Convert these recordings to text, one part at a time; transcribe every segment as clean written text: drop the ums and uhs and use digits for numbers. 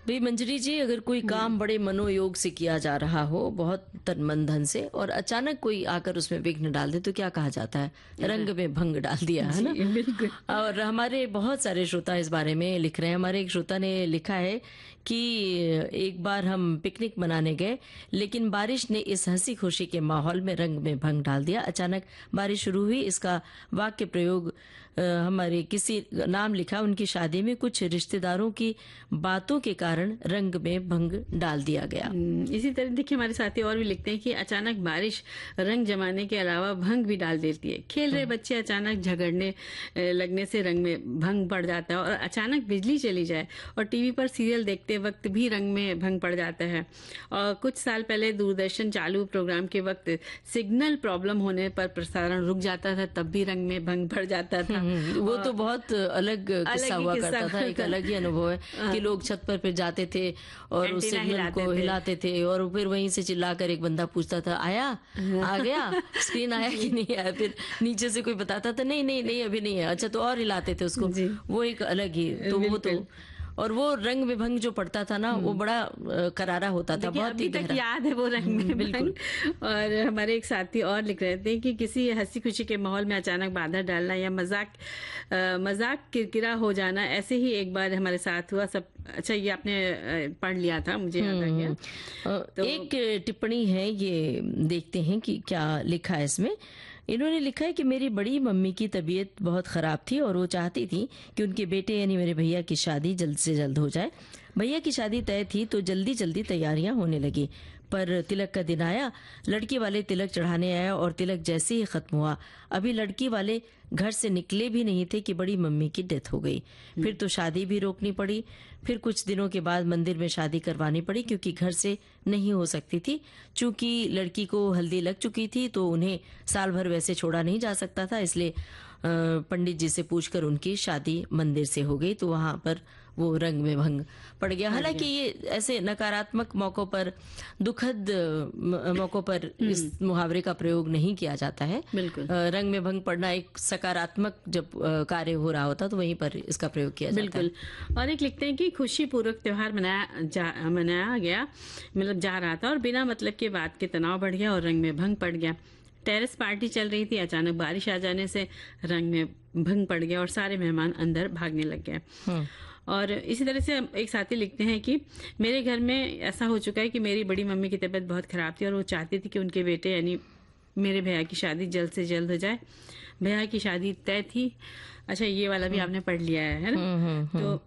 भाई मंजरी जी, अगर कोई काम बड़े मनोयोग से किया जा रहा हो, बहुत तन मन धन से, और अचानक कोई आकर उसमें विघ्न डाल दे, तो क्या कहा जाता है? रंग में भंग डाल दिया, है ना? बिल्कुल। और हमारे बहुत सारे श्रोता इस बारे में लिख रहे हैं। हमारे एक श्रोता ने लिखा है कि एक बार हम पिकनिक मनाने गए, लेकिन बारिश ने इस हंसी खुशी के माहौल में रंग में भंग डाल दिया। अचानक बारिश शुरू हुई। इसका वाक्य प्रयोग हमारे किसी नाम लिखा, उनकी शादी में कुछ रिश्तेदारों की बातों के कारण रंग में भंग डाल दिया गया। इसी तरह देखिए हमारे साथी और भी लिखते हैं कि अचानक बारिश रंग जमाने के अलावा भंग भी डाल देती है। खेल रहे बच्चे अचानक झगड़ने लगने से रंग में भंग पड़ जाता है, और अचानक बिजली चली जाए और टीवी पर सीरियल देखते वक्त भी रंग में भंग पड़ जाता है। और कुछ साल पहले दूरदर्शन चालू प्रोग्राम के वक्त सिग्नल प्रॉब्लम होने पर प्रसारण रुक जाता था, तब भी रंग में भंग पड़ जाता था। वो तो बहुत अलग किस्सा हुआ करता था, एक अलग ही अनुभव है कि लोग छत पर फिर जाते थे और उस सिग्नल को हिलाते थे, और फिर वहीं से चिल्लाकर एक बंदा पूछता था, आया, आ गया, स्क्रीन आया कि नहीं आया? फिर नीचे से कोई बताता था, नहीं नहीं नहीं अभी नहीं है। अच्छा, तो और हिलाते थे उसको। वो एक अलग ही तो और वो रंग में भंग जो पड़ता था ना, वो बड़ा करारा होता था, बहुत ही गहरा। याद है वो रंग में भंग। और हमारे एक साथी और लिख रहे थे कि किसी हंसी खुशी के माहौल में अचानक बाधा डालना या मजाक किरकिरा हो जाना, ऐसे ही एक बार हमारे साथ हुआ। सब अच्छा, ये आपने पढ़ लिया था, मुझे याद आ गया। तो एक टिप्पणी है, ये देखते हैं कि क्या लिखा है इसमें। इन्होंने लिखा है कि मेरी बड़ी मम्मी की तबीयत बहुत खराब थी और वो चाहती थी कि उनके बेटे यानी मेरे भैया की शादी जल्द से जल्द हो जाए। भैया की शादी तय थी तो जल्दी जल्दी तैयारियां होने लगी, पर तिलक का दिन आया, लड़की वाले तिलक चढ़ाने आया और तिलक जैसे ही खत्म हुआ, अभी लड़की वाले घर से निकले भी नहीं थे कि बड़ी मम्मी की डेथ हो गई। फिर तो शादी भी रोकनी पड़ी। फिर कुछ दिनों के बाद मंदिर में शादी करवानी पड़ी, क्योंकि घर से नहीं हो सकती थी। चूंकि लड़की को हल्दी लग चुकी थी तो उन्हें साल भर वैसे छोड़ा नहीं जा सकता था, इसलिए पंडित जी से पूछकर उनकी शादी मंदिर से हो गई। तो वहां पर वो रंग में भंग पड़ गया। हालांकि ये ऐसे नकारात्मक मौकों पर, दुखद मौकों पर इस मुहावरे का प्रयोग नहीं किया जाता है। बिल्कुल। रंग में भंग पड़ना एक सकारात्मक जब कार्य हो रहा होता तो वहीं पर इसका प्रयोग किया जाता है। बिल्कुल। और एक लिखते हैं कि खुशी पूर्वक त्योहार मनाया गया, मतलब जा रहा था, और बिना मतलब के बात के तनाव बढ़ गया और रंग में भंग पड़ गया। टेरेस पार्टी चल रही थी, अचानक बारिश आ जाने से रंग में भंग पड़ गया और सारे मेहमान अंदर भागने लग गए। और इसी तरह से एक साथी लिखते हैं कि मेरे घर में ऐसा हो चुका है कि मेरी बड़ी मम्मी की तबीयत बहुत खराब थी और वो चाहती थी कि उनके बेटे यानी मेरे भैया की शादी जल्द से जल्द हो जाए। भैया की शादी तय थी। अच्छा, ये वाला भी आपने पढ़ लिया है ना?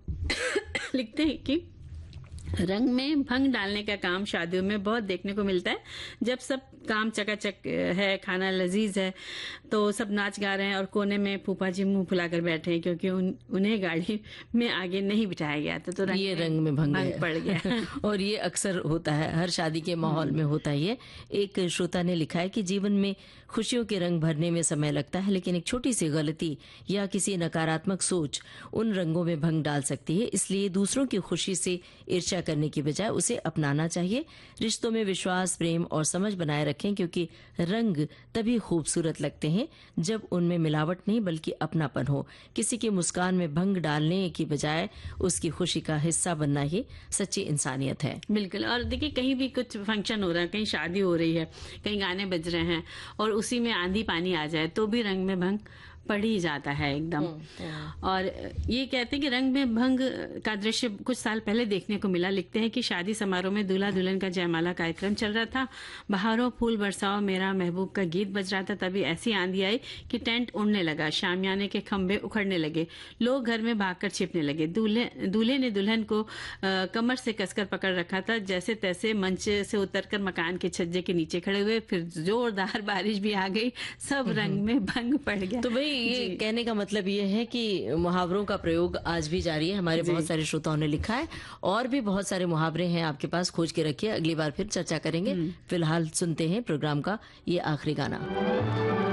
तो लिखते हैं कि रंग में भंग डालने का काम शादियों में बहुत देखने को मिलता है। जब सब काम चकाचक है, खाना लजीज है, तो सब नाच गा रहे हैं और कोने में फूफा जी मुंह फुलाकर बैठे हैं, क्योंकि उन्हें गाड़ी में आगे नहीं बिठाया गया था, तो ये रंग में भंग पड़ गया। और ये अक्सर होता है, हर शादी के माहौल में होता है। एक श्रोता ने लिखा है कि जीवन में खुशियों के रंग भरने में समय लगता है, लेकिन एक छोटी सी गलती या किसी नकारात्मक सोच उन रंगों में भंग डाल सकती है। इसलिए दूसरों की खुशी से ईर्ष्या करने की बजाय उसे अपनाना चाहिए। रिश्तों में विश्वास, प्रेम और समझ बनाए रखें, क्योंकि रंग तभी खूबसूरत लगते हैं जब उनमें मिलावट नहीं बल्कि अपनापन हो। किसी की मुस्कान में भंग डालने की बजाय उसकी खुशी का हिस्सा बनना ही सच्ची इंसानियत है। बिल्कुल। और देखिए, कहीं भी कुछ फंक्शन हो रहा है, कहीं शादी हो रही है, कहीं गाने बज रहे हैं और उसी में आंधी पानी आ जाए तो भी रंग में भंग पड़ ही जाता है एकदम। और ये कहते हैं कि रंग में भंग का दृश्य कुछ साल पहले देखने को मिला। लिखते हैं कि शादी समारोह में दूल्हा दुल्हन का जयमाला कार्यक्रम चल रहा था। बहारों फूल बरसाओ मेरा महबूब का गीत बज रहा था। तभी ऐसी आंधी आई कि टेंट उड़ने लगा, शामियाने के खंभे उखड़ने लगे, लोग घर में भागकर छिपने लगे। दूल्हे ने दुल्हन को कमर से कसकर पकड़ रखा था। जैसे तैसे मंच से उतरकर मकान के छज्जे के नीचे खड़े हुए। फिर जोरदार बारिश भी आ गई, सब रंग में भंग पड़ गया। तो भाई ये कहने का मतलब ये है कि मुहावरों का प्रयोग आज भी जारी है। हमारे बहुत सारे श्रोताओं ने लिखा है, और भी बहुत सारे मुहावरे हैं आपके पास, खोज के रखिए, अगली बार फिर चर्चा करेंगे। फिलहाल सुनते हैं प्रोग्राम का ये आखिरी गाना।